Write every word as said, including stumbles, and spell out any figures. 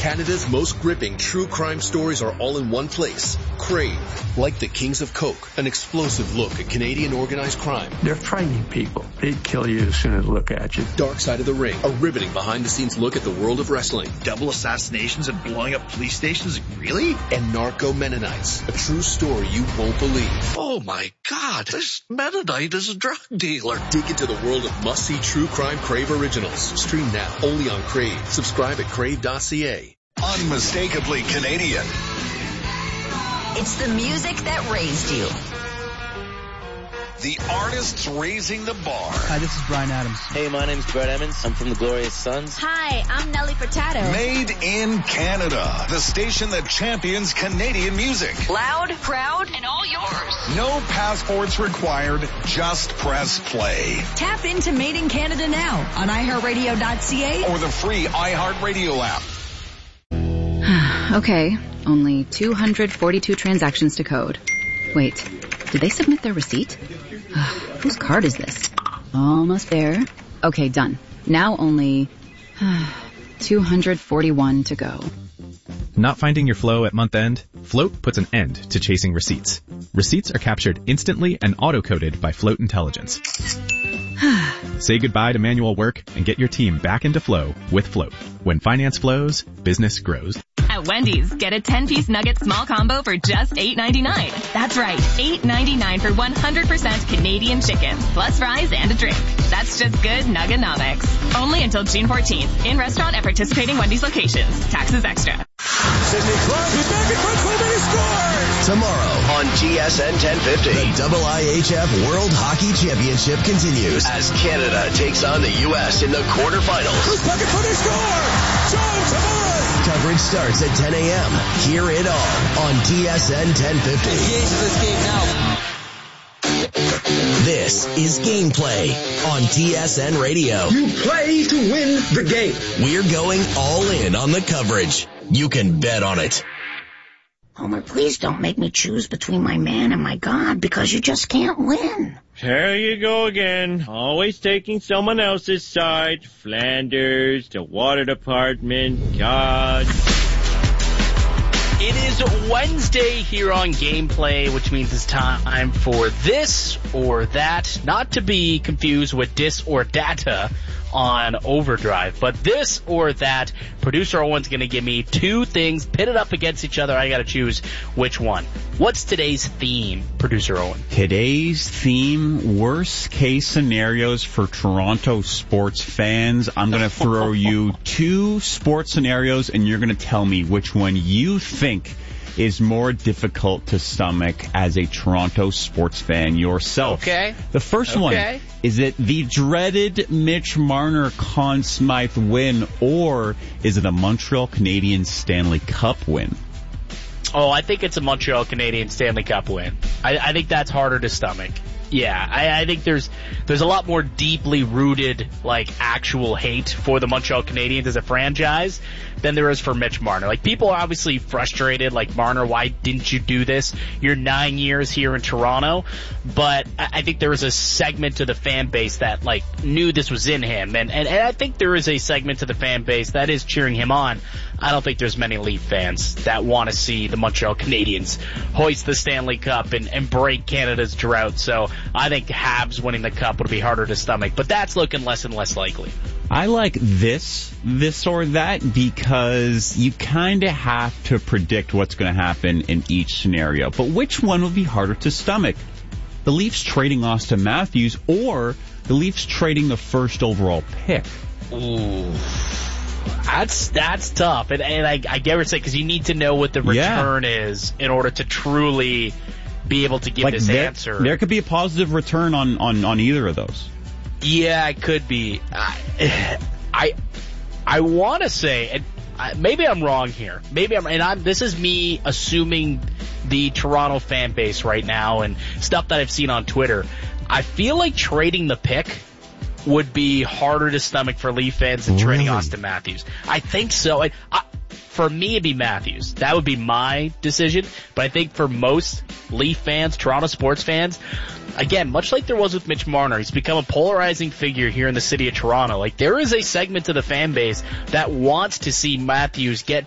Canada's most gripping true crime stories are all in one place. Crave. Like the Kings of Coke, an explosive look at Canadian organized crime. They're frightening people. They'd kill you as soon as they look at you. Dark Side of the Ring, a riveting behind-the-scenes look at the world of wrestling. Double assassinations and blowing up police stations? Really? And Narco Mennonites, a true story you won't believe. Oh my God, this Mennonite is a drug dealer. Dig into the world of must-see true crime Crave originals. Stream now, only on Crave. Subscribe at crave dot c a. Unmistakably Canadian. It's the music that raised you. The artists raising the bar. Hi, this is Bryan Adams. Hey, my name's Brett Emmons. I'm from the Glorious Sons. Hi, I'm Nelly Furtado. Made in Canada. The station that champions Canadian music. Loud, proud, and all yours. No passports required. Just press play. Tap into Made in Canada now on i heart radio dot c a or the free iHeartRadio app. Okay, only two hundred forty-two transactions to code. Wait, did they submit their receipt? Whose card is this? Almost there. Okay, done. Now only two hundred forty-one to go. Not finding your flow at month end? Float puts an end to chasing receipts. Receipts are captured instantly and auto-coded by Float Intelligence. Say goodbye to manual work and get your team back into flow with Float. When finance flows, business grows. At Wendy's, get a ten-piece nugget small combo for just eight ninety-nine. That's right, eight ninety-nine for one hundred percent Canadian chicken, plus fries and a drink. That's just good Nugganomics. Only until June fourteenth. In restaurant at participating Wendy's locations. Taxes extra. Sidney Crosby back in front, so many scores! Tomorrow on T S N ten fifty, the I I H F World Hockey Championship continues as Canada takes on the U S in the quarterfinals. Who's back in front, they score! Jones, come on! Coverage starts at ten a.m. Hear it all on T S N ten fifty. Engage in this game now. This is Gameplay on T S N Radio. You play to win the game. We're going all in on the coverage. You can bet on it. Homer, please don't make me choose between my man and my God, because you just can't win. There you go again. Always taking someone else's side. Flanders, the water department, God. It is Wednesday here on Gameplay, which means it's time for this or that, not to be confused with dis or data on Overdrive, but this or that. Producer Owen's going to give me two things pitted up against each other. I got to choose which one. What's today's theme, Producer Owen? Today's theme, worst case scenarios for Toronto sports fans. I'm going to throw you two sports scenarios, and you're going to tell me which one you think is more difficult to stomach as a Toronto sports fan yourself. Okay. The first okay. one, is it the dreaded Mitch Marner Conn Smythe win, or is it a Montreal Canadiens Stanley Cup win? Oh, I think it's a Montreal Canadiens Stanley Cup win. I, I think that's harder to stomach. Yeah, I, I think there's there's a lot more deeply rooted, like, actual hate for the Montreal Canadiens as a franchise than there is for Mitch Marner. Like, people are obviously frustrated, like, Marner, why didn't you do this? You're nine years here in Toronto. But I, I think there is a segment to the fan base that, like, knew this was in him. And, and, and I think there is a segment to the fan base that is cheering him on. I don't think there's many Leaf fans that want to see the Montreal Canadiens hoist the Stanley Cup and, and break Canada's drought. So I think Habs winning the Cup would be harder to stomach. But that's looking less and less likely. I like this, this or that, because you kind of have to predict what's going to happen in each scenario. But which one would be harder to stomach? The Leafs trading Austin Matthews, or the Leafs trading the first overall pick? Ooh. That's that's tough, and and I, I get what you're saying, because you need to know what the return yeah. is in order to truly be able to give like this there, answer. There could be a positive return on, on, on either of those. Yeah, it could be. I I, I want to say, and I, maybe I'm wrong here. Maybe I'm, and I'm. This is me assuming the Toronto fan base right now and stuff that I've seen on Twitter. I feel like trading the pick would be harder to stomach for Leaf fans than really? trading Austin Matthews. I think so. I, I, for me, it'd be Matthews. That would be my decision. But I think for most Leaf fans, Toronto sports fans, again, much like there was with Mitch Marner, he's become a polarizing figure here in the city of Toronto. Like, there is a segment to the fan base that wants to see Matthews get